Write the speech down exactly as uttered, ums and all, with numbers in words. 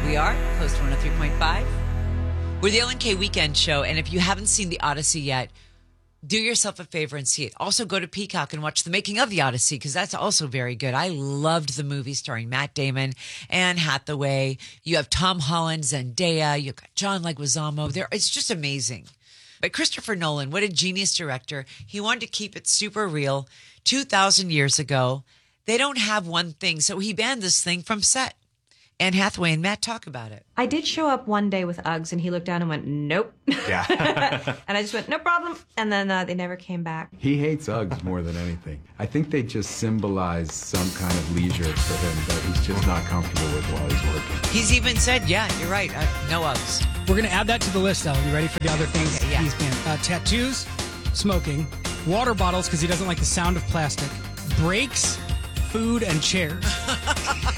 we are, Coast one oh three point five. We're the L N K Weekend Show, and if you haven't seen The Odyssey yet, do yourself a favor and see it. Also, go to Peacock and watch the making of The Odyssey, because that's also very good. I loved the movie starring Matt Damon, Anne Hathaway. You have Tom Holland, Zendaya. You've got John Leguizamo. There, it's just amazing. But Christopher Nolan, what a genius director. He wanted to keep it super real. two thousand years ago, they don't have one thing, so he banned this thing from set. Anne Hathaway and Matt talk about it. I did show up one day with Uggs, and he looked down and went, nope. Yeah. And I just went, no problem. And then uh, they never came back. He hates Uggs more than anything. I think they just symbolize some kind of leisure for him that he's just not comfortable with while he's working. He's even said, yeah, you're right, uh, no Uggs. We're going to add that to the list, Ellen. You ready for the other things Okay, yeah. he's banned? Uh, tattoos, smoking, water bottles because he doesn't like the sound of plastic, brakes, food, and chairs.